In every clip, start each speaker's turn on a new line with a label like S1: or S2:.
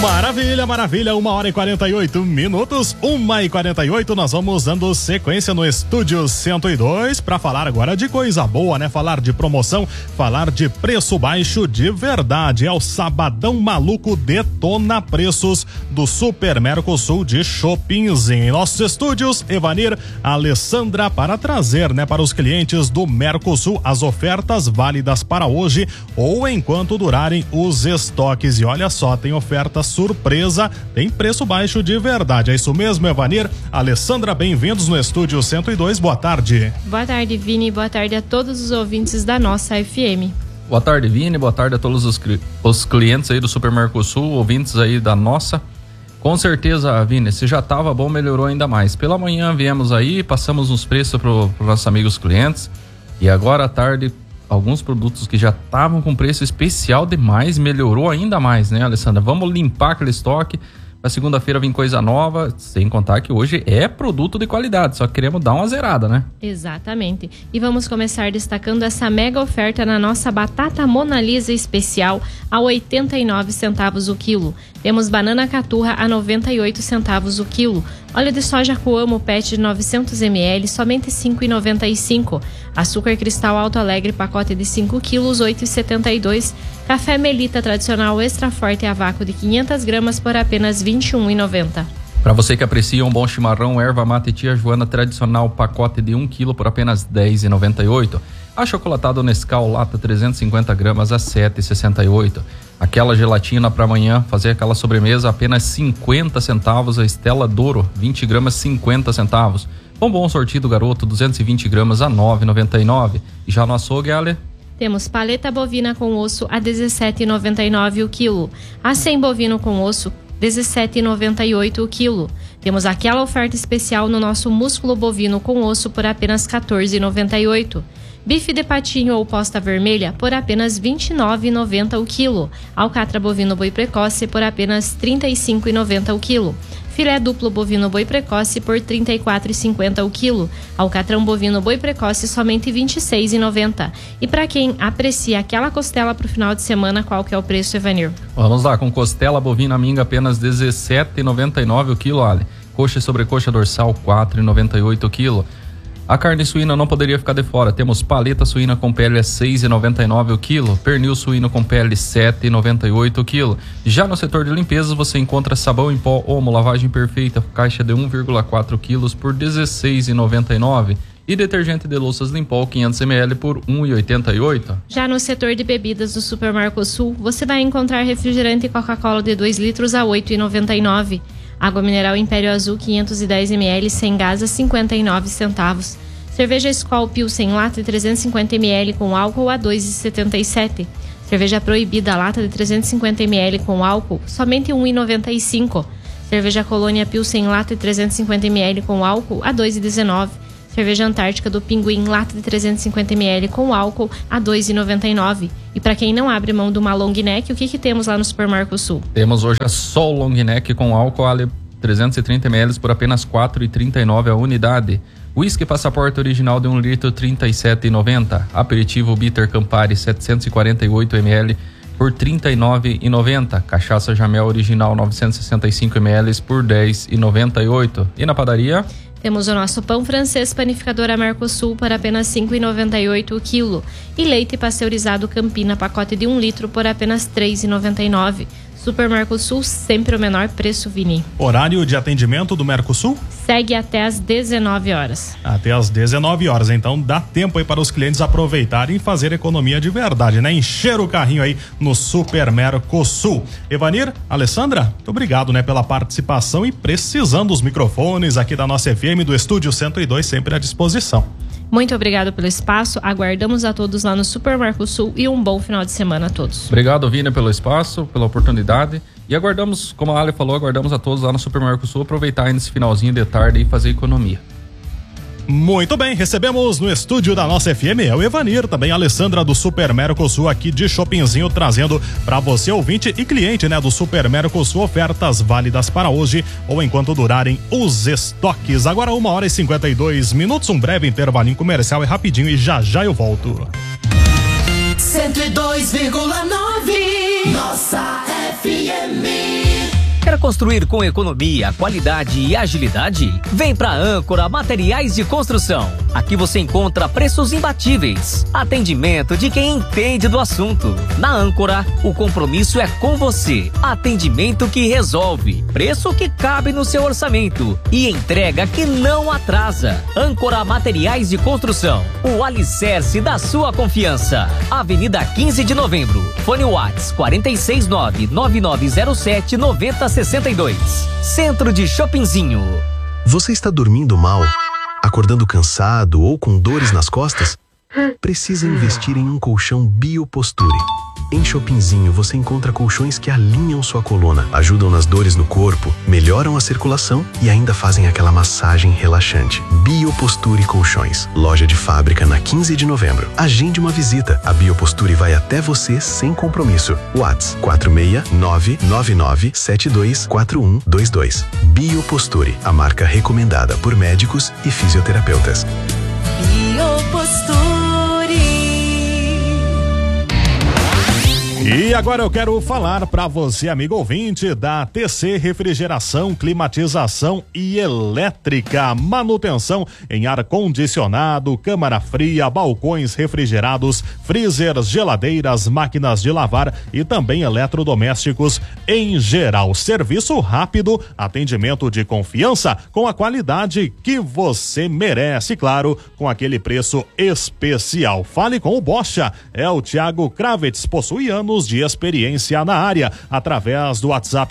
S1: Maravilha, maravilha, 1h48, 1h48, nós vamos dando sequência no Estúdio 102 para falar agora de coisa boa, né? Falar de promoção, falar de preço baixo de verdade. É o Sabadão Maluco Detona Preços do Super Mercosul de Chopinzinho. Em nossos estúdios, Evanir, Alessandra, para trazer, né, para os clientes do Mercosul as ofertas válidas para hoje ou enquanto durarem os estoques. E olha só, tem ofertas surpresa, tem preço baixo de verdade. É isso mesmo, Evanir. Alessandra, bem-vindos no Estúdio 102, boa tarde.
S2: Boa tarde, Vini, boa tarde a todos os ouvintes da nossa FM.
S3: Boa tarde, Vini, boa tarde a todos os clientes aí do Super Mercosul, ouvintes aí da nossa. Com certeza, Vini, se já estava bom, melhorou ainda mais. Pela manhã viemos aí, passamos uns preços para os nossos amigos clientes, e agora à tarde alguns produtos que já estavam com preço especial demais, melhorou ainda mais, né, Alessandra? Vamos limpar aquele estoque. Para segunda-feira vem coisa nova, sem contar que hoje é produto de qualidade, só que queremos dar uma zerada, né?
S2: Exatamente. E vamos começar destacando essa mega oferta na nossa batata Mona Lisa especial a 89 centavos o quilo. Temos banana caturra a 98 centavos o quilo. Óleo de soja Coamo PET de 900 ml, somente R$ 5,95. Açúcar cristal Alto Alegre, pacote de 5 quilos, R$ 8,72. Café Melita tradicional extra forte a vácuo de 500 gramas por apenas R$ 21,90.
S3: Para você que aprecia um bom chimarrão, erva mate Tia Joana tradicional, pacote de 1 quilo por apenas R$ 10,98. Achocolatado Nescau, lata 350 gramas a R$ 7,68. Aquela gelatina para amanhã, fazer aquela sobremesa, apenas 50 centavos. A Estela Douro, 20 gramas, 50 centavos. Bombom sortido Garoto, 220 gramas a R$ 9,99. E já no açougue, Ale?
S2: Temos paleta bovina com osso a R$ 17,99 o quilo. Acém bovino com osso, R$ 17,98 o quilo. Temos aquela oferta especial no nosso músculo bovino com osso por apenas R$ 14,98. Bife de patinho ou posta vermelha por apenas R$ 29,90 o quilo. Alcatra bovino boi precoce por apenas R$ 35,90 o quilo. Filé duplo bovino boi precoce por R$ 34,50 o quilo. Alcatrão bovino boi precoce somente R$ 26,90. E para quem aprecia aquela costela para o final de semana, qual que é o preço, Evanir?
S3: Vamos lá, com costela bovina minga apenas R$ 17,99 o quilo, Ale. Coxa e sobrecoxa dorsal R$ 4,98 o quilo. A carne suína não poderia ficar de fora. Temos paleta suína com pele a R$ 6,99 o quilo. Pernil suíno com pele R$ 7,98 o quilo. Já no setor de limpezas você encontra sabão em pó Omo lavagem perfeita, caixa de 1,4 quilos por R$ 16,99. E detergente de louças Limpol 500 ml por R$ 1,88.
S2: Já no setor de bebidas do Super Mercosul, você vai encontrar refrigerante Coca-Cola de 2 litros a R$ 8,99. Água mineral Império Azul 510 ml sem gás a 59 centavos. Cerveja Skol Pilsen lata de 350 ml com álcool a 2,77. Cerveja Proibida lata de 350 ml com álcool somente 1,95. Cerveja Colônia Pilsen lata de 350 ml com álcool a 2,19. Cerveja Antártica do Pinguim lata de 350 ml com álcool a 2,99. E para quem não abre mão de uma long neck, o que temos lá no Super Mercosul?
S3: Temos hoje a Sol Long Neck com álcool a 330 ml por apenas R$ 4,39 a unidade. Whisky Passaporte original de 1 litro R$ 37,90. Aperitivo Bitter Campari 748 ml por R$ 39,90. Cachaça Jamel original 965 ml por R$ 10,98. E na padaria?
S2: Temos o nosso pão francês panificadora Mercosul por apenas R$ 5,98 o quilo. E leite pasteurizado Campina, pacote de 1 litro por apenas R$ 3,99. Super Mercosul, sempre o menor preço, Vini.
S1: Horário de atendimento do Mercosul?
S2: Segue até às 19 horas.
S1: Até às 19 horas, então dá tempo aí para os clientes aproveitarem e fazer economia de verdade, né? Encher o carrinho aí no Super Mercosul. Evanir, Alessandra, muito obrigado, né, pela participação e precisando dos microfones aqui da nossa FM, do Estúdio 102, sempre à disposição.
S2: Muito obrigado pelo espaço, aguardamos a todos lá no Super Mercosul e um bom final de semana a todos.
S3: Obrigado, Vina, pelo espaço, pela oportunidade e aguardamos, como a Ale falou, aguardamos a todos lá no Super Mercosul aproveitar ainda esse finalzinho de tarde e fazer economia.
S1: Muito bem, recebemos no estúdio da nossa FM o Evanir, também a Alessandra do Super Mercosul aqui de Chopinzinho, trazendo para você ouvinte e cliente, né, do Super Mercosul, ofertas válidas para hoje ou enquanto durarem os estoques. Agora 1h52, um breve intervalinho comercial, é rapidinho e já eu volto.
S4: 102,9 Nossa FM. Quer construir com economia, qualidade e agilidade? Vem pra Âncora Materiais de Construção. Aqui você encontra preços imbatíveis, atendimento de quem entende do assunto. Na Âncora, o compromisso é com você. Atendimento que resolve, preço que cabe no seu orçamento e entrega que não atrasa. Âncora Materiais de Construção, o alicerce da sua confiança. Avenida 15 de Novembro. Fone Whats 469-9907-9062. Centro de Shoppingzinho.
S5: Você está dormindo mal? Acordando cansado ou com dores nas costas? Precisa investir em um colchão Bioposture. Em Shoppingzinho você encontra colchões que alinham sua coluna, ajudam nas dores no corpo, melhoram a circulação e ainda fazem aquela massagem relaxante. Bioposture Colchões. Loja de fábrica na 15 de novembro. Agende uma visita. A Bioposture vai até você sem compromisso. Whats 46999724122. Bioposture, a marca recomendada por médicos e fisioterapeutas.
S6: Bioposture.
S1: E agora eu quero falar para você, amigo ouvinte, da TC Refrigeração, Climatização e Elétrica. Manutenção em ar-condicionado, câmara fria, balcões refrigerados, freezers, geladeiras, máquinas de lavar e também eletrodomésticos em geral. Serviço rápido, atendimento de confiança com a qualidade que você merece, claro, com aquele preço especial. Fale com o Bosch, é o Thiago Kravitz, possui anos de experiência na área, através do WhatsApp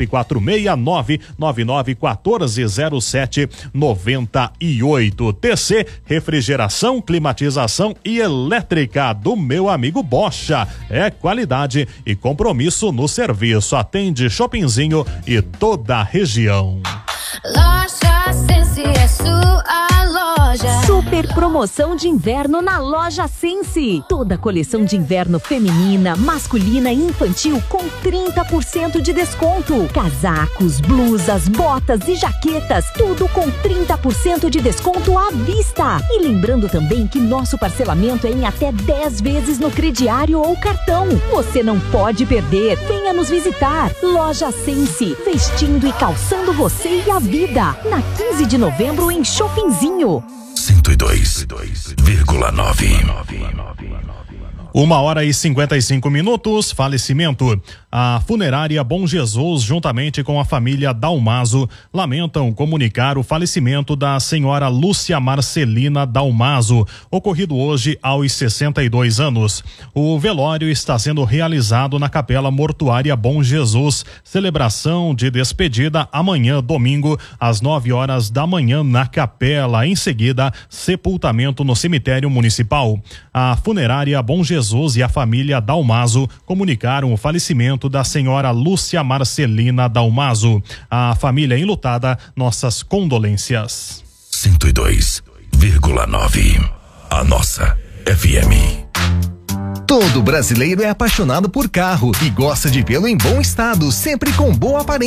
S1: 469-9914-0798. TC Refrigeração, Climatização e Elétrica do meu amigo Bosch. É qualidade e compromisso no serviço. Atende Shoppingzinho e toda a região.
S6: Loja Sense é sua loja.
S7: Super promoção de inverno na Loja Sense. Toda a coleção de inverno feminina, masculina e infantil com 30% de desconto. Casacos, blusas, botas e jaquetas, tudo com 30% de desconto à vista. E lembrando também que nosso parcelamento é em até 10 vezes no crediário ou cartão. Você não pode perder. Venha nos visitar. Loja Sense, vestindo e calçando você e a vida. Na 15 de novembro em Shoppingzinho.
S5: 102,9.
S1: 1h55. Falecimento. A funerária Bom Jesus, juntamente com a família Dalmaso, lamentam comunicar o falecimento da senhora Lúcia Marcelina Dalmaso, ocorrido hoje aos 62 anos. O velório está sendo realizado na Capela Mortuária Bom Jesus. Celebração de despedida amanhã, domingo, às 9 horas da manhã na capela. Em seguida, sepultamento no cemitério municipal. A funerária Bom Jesus e a família Dalmaso comunicaram o falecimento da senhora Lúcia Marcelina Dalmaso. A família enlutada, nossas condolências.
S5: 102,9. A nossa FM.
S8: Todo brasileiro é apaixonado por carro e gosta de vê-lo em bom estado, sempre com boa aparência.